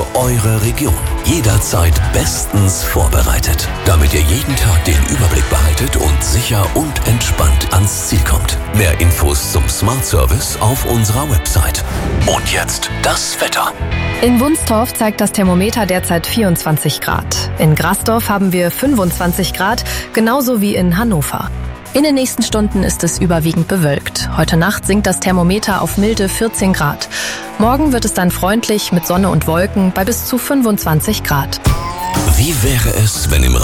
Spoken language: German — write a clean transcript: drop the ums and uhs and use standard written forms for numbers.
für eure Region. Jederzeit bestens vorbereitet, damit ihr jeden Tag den Überblick behaltet und sicher und entspannt ans Ziel kommt. Mehr Infos zum Smart Service auf unserer Website. Und jetzt das Wetter. In Wunstorf zeigt das Thermometer derzeit 24 Grad. In Grasdorf haben wir 25 Grad, genauso wie in Hannover. In den nächsten Stunden ist es überwiegend bewölkt. Heute Nacht sinkt das Thermometer auf milde 14 Grad. Morgen wird es dann freundlich mit Sonne und Wolken bei bis zu 25 Grad. Wie wäre es, wenn im